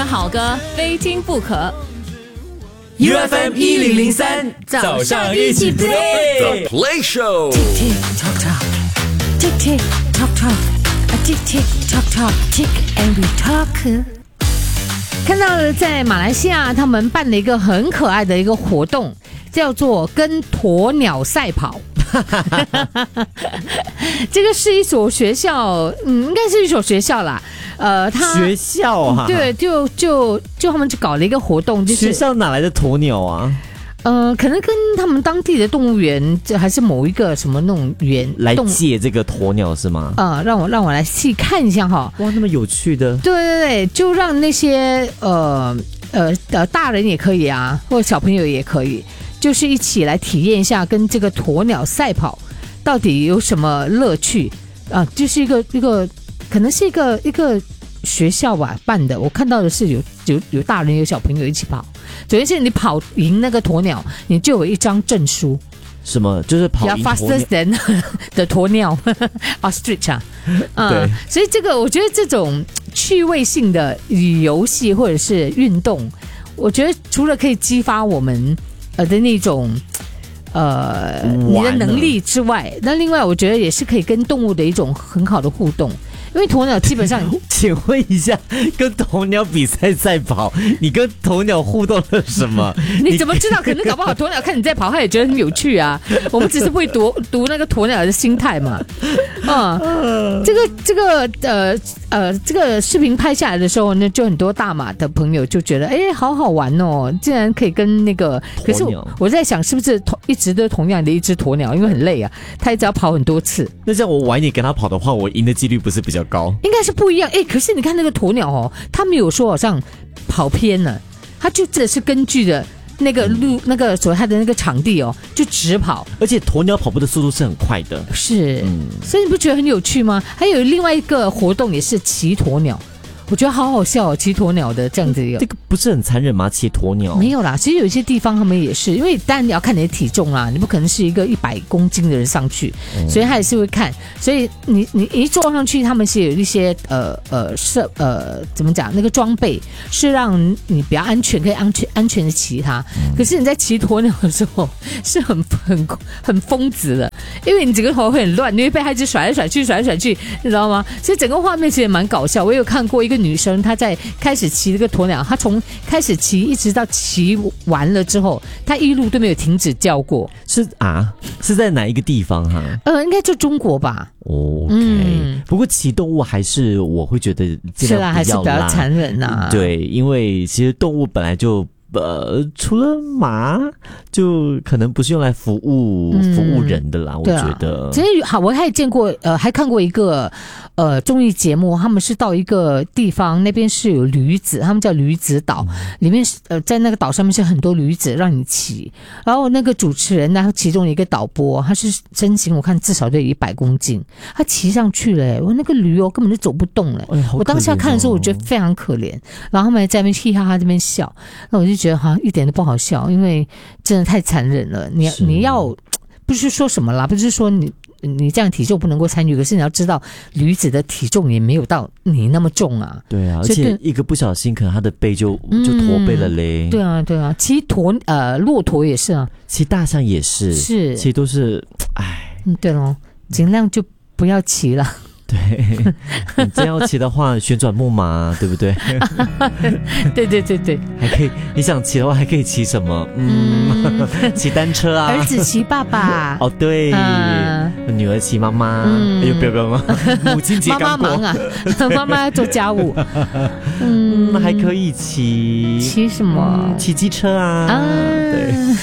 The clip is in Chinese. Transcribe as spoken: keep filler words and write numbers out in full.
好歌，非听不可。 U F M 一零零三，早上一起 play The Play Show。 Tick tick tock tock, tick tick tock tock, a tick tick tock tock, tick and we talk。看到了，在马来西亚他们办了一个很可爱的一个活动，叫做跟鸵鸟赛跑。这个是一所学校，嗯，应该是一所学校啦。呃，他学校啊， 对，就就就他们就搞了一个活动，就是学校哪来的鸵鸟啊？ 呃，可能跟他们当地的动物园，这还是某一个什么那种园来借这个鸵鸟是吗？ 啊、呃，让我让我来细看一下哈。 哇，那么有趣的。 对对对，就让那些呃呃呃大人也可以啊，或者小朋友也可以，就是一起来体验一下跟这个鸵鸟赛跑到底有什么乐趣啊、呃？就是一个一个可能是一个一个学校吧办的，我看到的是有有有大人有小朋友一起跑。首先是你跑赢那个鸵鸟，你就有一张证书。 什么？就是跑赢鸵鸟 fastest than 的鸵鸟ostrich 啊，嗯， 对， 所以这个我觉得这种趣味性的游戏或者是运动，我觉得除了可以激发我们呃的那种呃你的能力之外，那另外我觉得也是可以跟动物的一种很好的互动。因为鸵鸟基本上， 请问一下，跟鸵鸟比赛赛跑，你跟鸵鸟互动了什么？ 你怎么知道？可能搞不好鸵鸟看你在跑，它也觉得很有趣啊。我们只是会读读那个鸵鸟的心态嘛。嗯，这个这个呃呃，这个视频拍下来的时候呢，就很多大马的朋友就觉得，哎，好好玩哦，竟然可以跟那个，可是我我在想，是不是同一直都同样的一只鸵鸟，因为很累啊，它一直要跑很多次。 那这样我晚一点跟它跑的话，我赢的几率不是比较高？ 应该是不一样。哎，可是你看那个鸵鸟哦，它没有说好像跑偏了，它就真的是根据的那个路、嗯、那个所谓它的那个场地哦，就直跑。 而且鸵鸟跑步的速度是很快的， 是，嗯、所以你不觉得很有趣吗？还有另外一个活动也是骑鸵鸟。我觉得好好笑哦，骑鸵鸟的这样子有， 这个不是很残忍吗？骑鸵鸟没有啦，其实有一些地方他们也是，因为当然你要看你的体重啦，你不可能是一个一百公斤的人上去，嗯、所以他也是会看，所以你你一坐上去，他们是有一些呃呃设呃怎么讲，那个装备是让你比较安全，可以安全安全的骑它。嗯、可是你在骑鸵鸟的时候是很很很疯子的，因为你整个头会很乱，你会被它一直甩来甩去，甩来甩去，你知道吗？所以整个画面其实也蛮搞笑。我有看过一个女生，她在开始骑这个鸵鸟，她从开始骑一直到骑完了之后，她一路都没有停止叫过。 是啊，是在哪一个地方哈？ 呃，应该就中国吧。 哦 ，OK、嗯。不过骑动物还是我会觉得是啦，还是比较残忍啊。 对，因为其实动物本来就。呃，除了马，就可能不是用来服务、嗯、服务人的啦。我觉得， 其实好，我还见过，呃，还看过一个呃综艺节目，他们是到一个地方，那边是有驴子，他们叫驴子岛，嗯、里面呃在那个岛上面是很多驴子让你骑，然后那个主持人呢，其中一个导播，他是身形我看至少得有一百公斤，他骑上去了，我那个驴哦根本就走不动了，哎哦、我当下看的时候我觉得非常可怜，然后他们还在那边嘻哈哈这边笑，那我就。觉得好像一点都不好笑，因为真的太残忍了。你你要不是说什么啦，不是说你你这样体重不能够参与，可是你要知道驴子的体重也没有到你那么重啊。 对啊，而且一个不小心，可能他的背就就驼背了嘞。 嗯、对啊，对啊，骑驼呃骆驼也是啊， 骑大象也是， 是， 其实都是，哎， 嗯，对咯，尽量就不要骑了。 对，你真要骑的话，旋转木马，对不对？ 对对对对， 还可以。你想骑的话，还可以骑什么？嗯，骑单车啊。 儿子骑爸爸。 哦，对，嗯、女儿骑妈妈。嗯、哎呦，不要不要，母亲节刚过。妈妈忙啊，妈妈要做家务。 嗯，还可以骑。 骑什么？ 骑机车啊。 啊， 对。